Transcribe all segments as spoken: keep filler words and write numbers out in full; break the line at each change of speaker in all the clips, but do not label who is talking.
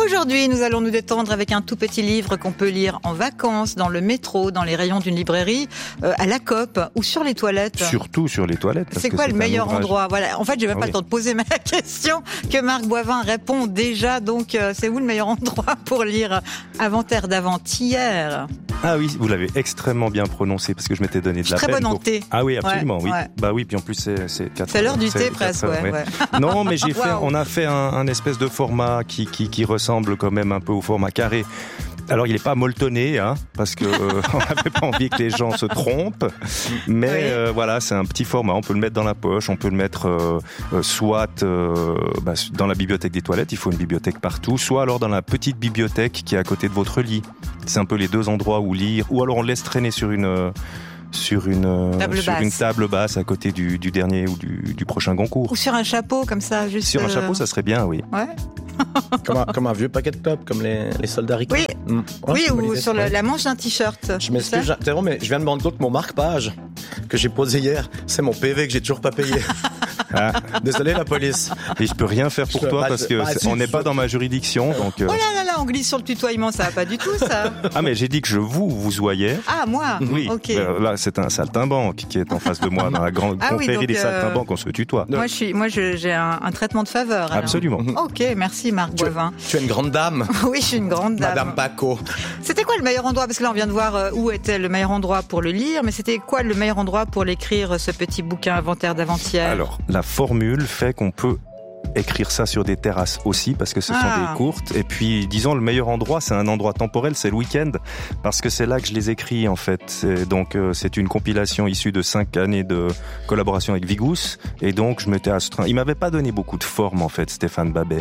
Aujourd'hui, nous allons nous détendre avec un tout petit livre qu'on peut lire en vacances, dans le métro, dans les rayons d'une librairie, euh, à la COP ou sur les toilettes.
Surtout sur les toilettes. Parce
c'est
que
quoi
c'est
le meilleur
ouvrage...
endroit? Voilà. En fait, je n'ai même ah pas oui. le temps de poser ma question que Marc Boivin répond déjà. Donc, euh, c'est où le meilleur endroit pour lire Avant-terre d'avant-hier?
Ah oui, vous l'avez extrêmement bien prononcé parce que je m'étais donné de la peine.
Très bon en
pour...
thé.
Ah oui, absolument,
ouais,
oui.
Ouais.
Bah oui, puis en plus c'est c'est quatre.
C'est l'heure du
c'est
thé presque, ouais,
ouais.
ouais.
Non, mais j'ai fait,
wow.
on a fait un, un espèce de format qui qui qui ressemble quand même un peu au format carré. Alors, il n'est pas molletonné, hein, parce que euh, on n'avait pas envie que les gens se trompent. Mais oui. euh, voilà, c'est un petit format. On peut le mettre dans la poche, on peut le mettre euh, euh, soit euh, bah, dans la bibliothèque des toilettes. Il faut une bibliothèque partout, soit alors dans la petite bibliothèque qui est à côté de votre lit. C'est un peu les deux endroits où lire. Ou alors on le laisse traîner sur une euh, sur une
table
sur
basse.
une table basse à côté du, du dernier ou du, du prochain Goncourt.
Ou sur un chapeau comme ça, juste.
Sur un chapeau, ça serait bien, oui.
Ouais.
comme, un, comme un vieux paquet de clopes, comme les, les soldats ricains.
Oui,
mmh. ouais,
oui ou sur le, la manche d'un t-shirt.
Je m'excuse, Jérôme, mais je viens de me rendre compte que mon marque-page que j'ai posé hier, c'est mon P V que j'ai toujours pas payé. Ah. Désolé la police.
Et je peux rien faire pour je toi parce que
bah,
c'est, on n'est pas dans ma juridiction. Donc, euh...
Oh là là là, on glisse sur le tutoiement, ça va pas du tout ça.
Ah mais j'ai dit que je vous vous voyais.
Ah moi.
Oui.
Ok.
Euh, là c'est un saltimbanque qui est en face de moi dans la grande
ah,
confrérie
oui,
des
euh...
saltimbanques, on se tutoie.
Moi je suis, moi je, j'ai un, un traitement de faveur. Alors.
Absolument.
Ok, merci Marc Boivin.
Tu es une grande dame.
Oui, je suis une grande dame.
Madame Paco.
C'était quoi le meilleur endroit? Parce que là on vient de voir euh, où était le meilleur endroit pour le lire, mais c'était quoi le meilleur endroit pour l'écrire ce petit bouquin Avant-terre d'avant-hier?
Alors la formule fait qu'on peut écrire ça sur des terrasses aussi parce que ce ah. sont des courtes et puis disons le meilleur endroit c'est un endroit temporel, c'est le week-end parce que c'est là que je les écris en fait. C'est, donc euh, c'est une compilation issue de cinq années de collaboration avec Vigous et donc je m'étais astreint. Il m'avait pas donné beaucoup de forme en fait, Stéphane Babet.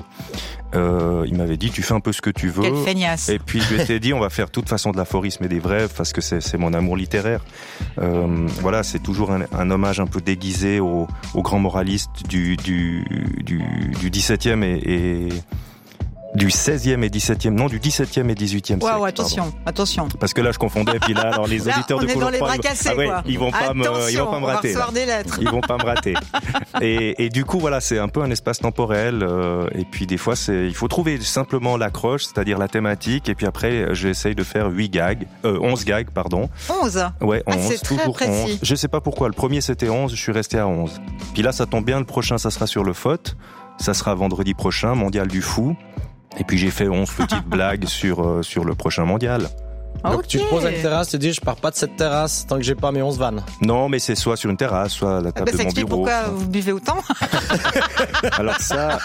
Euh, il m'avait dit tu fais un peu ce que tu veux.
Quelle feignasse.
Et puis je m'étais dit on va faire de toute façon de l'aphorisme et des vraies parce que c'est, c'est mon amour littéraire. Euh, voilà, c'est toujours un, un hommage un peu déguisé aux, aux grands moralistes du du du du dix-septième et, et du seizième et dix-septième, non, du dix-septième et dix-huitième siècle.
Waouh, attention,
pardon.
attention.
Parce que là, je confondais, puis là, alors les
là,
auditeurs de
Pôle
Pôle
emploi,
emploi,
cassés,
ah ouais,
quoi.
ils vont pas
attention,
me, ils vont pas me rater.
On va recevoir des lettres.
Ils vont pas me rater. et, et du coup, voilà, c'est un peu un espace temporel, euh, et puis des fois, c'est, il faut trouver simplement l'accroche, c'est-à-dire la thématique, et puis après, j'essaye de faire huit gags, euh, onze gags, pardon.
onze?
Ouais, onze,
ah, c'est très
toujours
précis.
onze. Je sais pas pourquoi, le premier c'était onze, je suis resté à onze. Puis là, ça tombe bien, le prochain, ça sera sur le F O T. Ça sera vendredi prochain, mondial du fou. Et puis j'ai fait onze petites blagues sur euh, sur le prochain mondial.
Donc
okay.
tu te poses à une terrasse, tu dis je pars pas de cette terrasse tant que j'ai pas mes onze vannes.
Non, mais c'est soit sur une terrasse, soit à la table
ah bah,
de mon bureau.
Pourquoi
soit...
vous buvez autant?
Alors ça,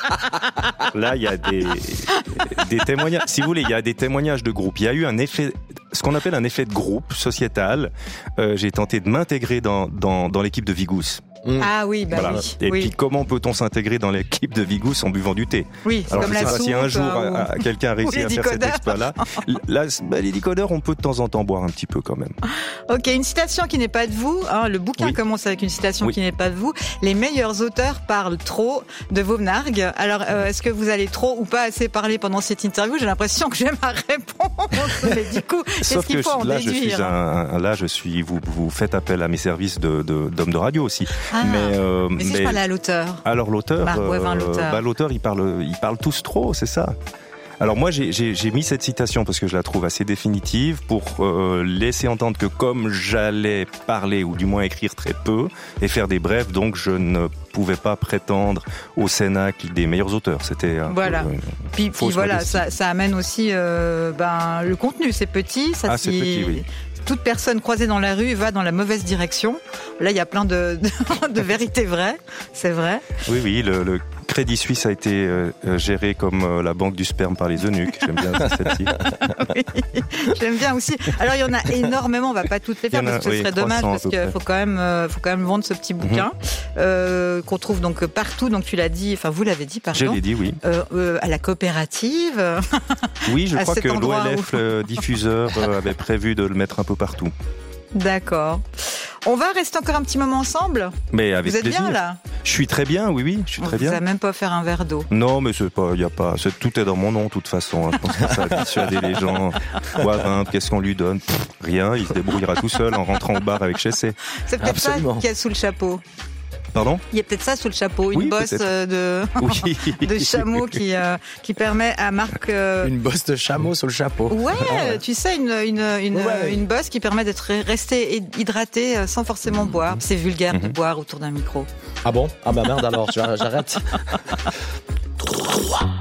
là il y a des des témoignages. Si vous voulez, il y a des témoignages de groupe. Il y a eu un effet, ce qu'on appelle un effet de groupe sociétal. Euh, j'ai tenté de m'intégrer dans dans dans l'équipe de Vigous.
Mmh. Ah oui, bah
voilà.
oui.
Et
oui.
puis comment peut-on s'intégrer dans l'équipe de Vigous en buvant du thé?
Oui, c'est
alors
comme
je sais
la
pas
soupe,
si un jour
ou...
à, à, quelqu'un a réussi à faire cet exploit-là. Là, bah, les décodeurs, on peut de temps en temps boire un petit peu quand même.
Ok, une citation qui n'est pas de vous. Hein, le bouquin oui. commence avec une citation oui. qui n'est pas de vous. Les meilleurs auteurs parlent trop de Vauvenargues. Alors, euh, est-ce que vous allez trop ou pas assez parler pendant cette interview? J'ai l'impression que j'ai ma réponse. Mais du coup, qu'est-ce qu'il faut en
là,
déduire?
Je suis un, là, je suis. Vous, vous faites appel à mes services de, de, d'homme de radio aussi.
Ah.
Mais euh,
Mais si mais... je parlais à l'auteur.
Alors l'auteur,
Marc Boivin,
euh,
l'auteur.
Bah, l'auteur, il parle, il parle tous trop, c'est ça. Alors moi, j'ai, j'ai, j'ai mis cette citation parce que je la trouve assez définitive pour euh, laisser entendre que comme j'allais parler ou du moins écrire très peu et faire des brefs, donc je ne pouvais pas prétendre au Cénacle des meilleurs auteurs. C'était un
voilà.
peu, euh,
puis, puis voilà, ça, ça amène aussi euh, ben le contenu. C'est petit, ça
ah, c'est petit, oui.
Toute personne croisée dans la rue va dans la mauvaise direction. Là, il y a plein de, de, de vérités vraies, c'est vrai.
Oui, oui, le, le Crédit Suisse a été euh, géré comme euh, la banque du sperme par les eunuques. J'aime bien celle-ci.
Oui, j'aime bien aussi. Alors, il y en a énormément, on va pas toutes les faire parce que ce oui, serait dommage parce qu'il faut quand même, euh, faut quand même vendre ce petit bouquin mm-hmm. euh, qu'on trouve donc partout. Donc, tu l'as dit, enfin, vous l'avez dit, pardon.
Je l'ai dit, oui.
Euh, euh, à la coopérative.
Oui, je crois que l'O L F,
où...
le diffuseur, avait prévu de le mettre un peu partout.
D'accord. On va rester encore un petit moment ensemble.
Mais avec
Vous êtes
plaisir.
bien là?
Je suis très bien, oui, oui, je suis
On
très
vous
bien.
Vous a même pas offert un verre d'eau.
Non, mais c'est pas, il y a pas, c'est, tout est dans mon nom, de toute façon. Hein. Je pense que ça a dissuadé les gens. Boivin, qu'est-ce qu'on lui donne? Pff, rien, il se débrouillera tout seul en rentrant au bar avec Chessé.
C'est peut-être
Absolument.
ça qu'il y a sous le chapeau.
Pardon ?
Il y a peut-être ça sous le chapeau, une
oui,
bosse
peut-être.
de,
oui.
de chameau qui, euh, qui permet à Marc... Euh...
Une bosse de chameau sur le chapeau.
Ouais, ah ouais. tu sais, une, une, une, ouais. une bosse qui permet d'être resté hydraté sans forcément boire. C'est vulgaire mm-hmm. de boire autour d'un micro.
Ah bon ? Ah bah merde alors, j'arrête.